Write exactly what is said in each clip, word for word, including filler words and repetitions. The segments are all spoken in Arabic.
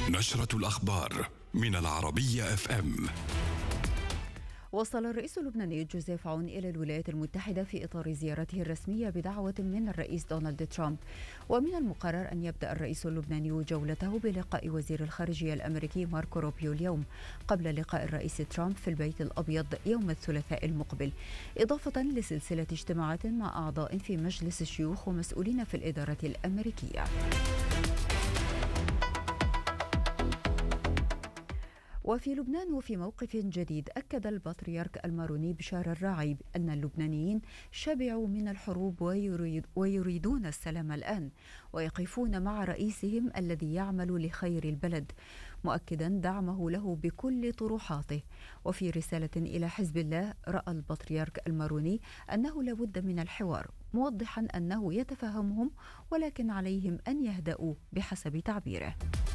نشرة الأخبار من العربية اف ام. وصل الرئيس اللبناني جوزيف عون إلى الولايات المتحدة في إطار زيارته الرسمية بدعوة من الرئيس دونالد ترامب. ومن المقرر أن يبدأ الرئيس اللبناني جولته بلقاء وزير الخارجية الأمريكي ماركو روبيو اليوم، قبل لقاء الرئيس ترامب في البيت الأبيض يوم الثلاثاء المقبل، إضافة لسلسلة اجتماعات مع أعضاء في مجلس الشيوخ ومسؤولين في الإدارة الأمريكية. وفي لبنان وفي موقف جديد، أكد البطريرك الماروني بشار الراعي أن اللبنانيين شبعوا من الحروب ويريد ويريدون السلام الآن، ويقفون مع رئيسهم الذي يعمل لخير البلد، مؤكدا دعمه له بكل طروحاته. وفي رسالة إلى حزب الله، رأى البطريرك الماروني أنه لابد من الحوار، موضحا أنه يتفهمهم ولكن عليهم أن يهدأوا بحسب تعبيره.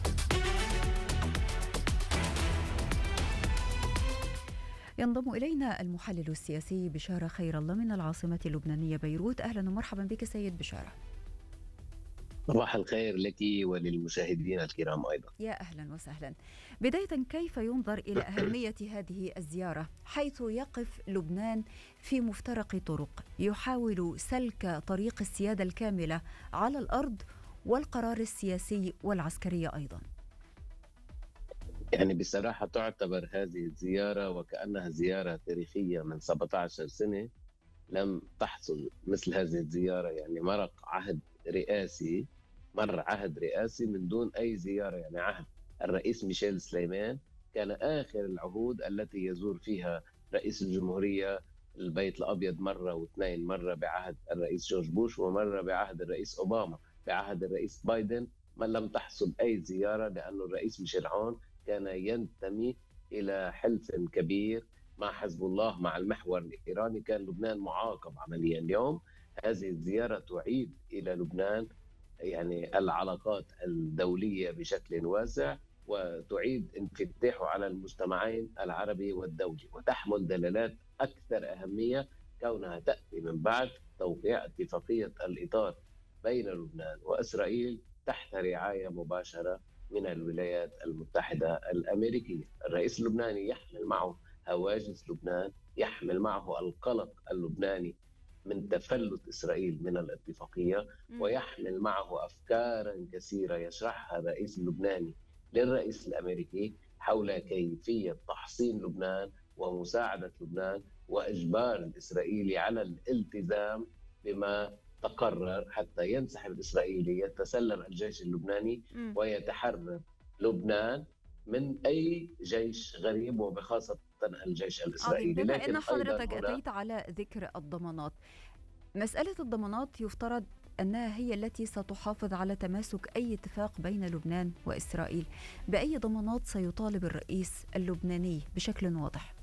ينضم إلينا المحلل السياسي بشارة خير الله من العاصمة اللبنانية بيروت. أهلا ومرحبا بك سيد بشارة. صباح الخير لك وللمشاهدين الكرام أيضا. يا أهلا وسهلا. بداية، كيف ينظر إلى أهمية هذه الزيارة، حيث يقف لبنان في مفترق طرق يحاول سلك طريق السيادة الكاملة على الأرض والقرار السياسي والعسكري أيضا؟ يعني بصراحة تعتبر هذه الزيارة وكأنها زيارة تاريخية. من سبعة عشر سنة لم تحصل مثل هذه الزيارة، يعني مرق عهد رئاسي مر عهد رئاسي من دون أي زيارة. يعني عهد الرئيس ميشيل سليمان كان آخر العهود التي يزور فيها رئيس الجمهورية البيت الأبيض مرة واثنين، مرة بعهد الرئيس جورج بوش ومرة بعهد الرئيس أوباما. بعهد الرئيس بايدن ما لم تحصل أي زيارة، لأن الرئيس ميشيل عون كان ينتمي إلى حلف كبير مع حزب الله مع المحور الإيراني. كان لبنان معاقب عمليا. اليوم هذه الزيارة تعيد إلى لبنان يعني العلاقات الدولية بشكل واسع، وتعيد انفتاحه على المجتمعين العربي والدولي، وتحمل دلالات أكثر أهمية كونها تأتي من بعد توقيع اتفاقية الإطار بين لبنان وإسرائيل تحت رعاية مباشرة من الولايات المتحدة الأمريكية. الرئيس اللبناني يحمل معه هواجس لبنان، يحمل معه القلق اللبناني من تفلت إسرائيل من الاتفاقية، ويحمل معه أفكارا كثيرة يشرحها الرئيس اللبناني للرئيس الأمريكي حول كيفية تحصين لبنان ومساعدة لبنان وإجبار الإسرائيلي على الالتزام بما تقرر حتى ينسحب الإسرائيلي، يتسلم الجيش اللبناني ويتحرر لبنان من أي جيش غريب وبخاصة الجيش الإسرائيلي. بما أن حضرتك أتيت على ذكر الضمانات، مسألة الضمانات يفترض أنها هي التي ستحافظ على تماسك أي اتفاق بين لبنان وإسرائيل. بأي ضمانات سيطالب الرئيس اللبناني بشكل واضح؟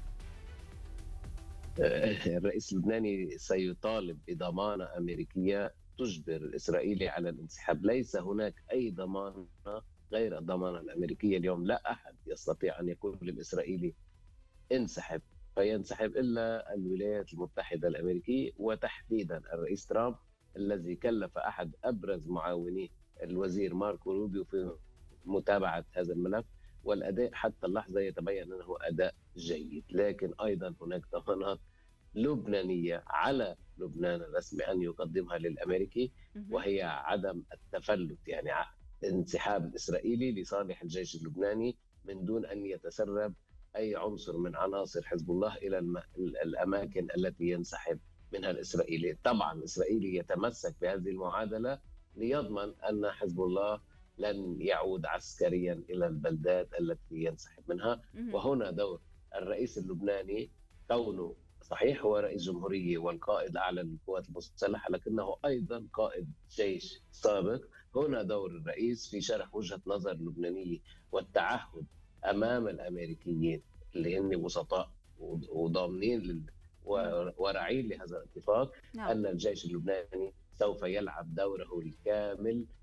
الرئيس اللبناني سيطالب بضمانة أمريكية تجبر الإسرائيلي على الانسحاب. ليس هناك أي ضمانة غير الضمانة الأمريكية. اليوم لا أحد يستطيع أن يقول للإسرائيلي انسحب فينسحب إلا الولايات المتحدة الأمريكية، وتحديدا الرئيس ترامب الذي كلف أحد أبرز معاونيه الوزير ماركو روبيو في متابعة هذا الملف، والأداء حتى اللحظة يتبين أنه أداء جيد. لكن أيضا هناك ضمانات لبنانية على لبنان الرسمي أن يقدمها للأمريكي، وهي عدم التفلت، يعني انسحاب الإسرائيلي لصالح الجيش اللبناني من دون أن يتسرب أي عنصر من عناصر حزب الله إلى الأماكن التي ينسحب منها الإسرائيلي. طبعا الإسرائيلي يتمسك بهذه المعادلة ليضمن أن حزب الله لن يعود عسكريا إلى البلدات التي ينسحب منها. وهنا دور الرئيس اللبناني، كونه صحيح هو رئيس جمهورية والقائد الأعلى للقوات المسلحة لكنه أيضا قائد جيش سابق. هنا دور الرئيس في شرح وجهة نظر اللبنانية والتعهد أمام الأمريكيين اللي هن وسطاء وضامنين وراعين لهذا الاتفاق، نعم. أن الجيش اللبناني سوف يلعب دوره الكامل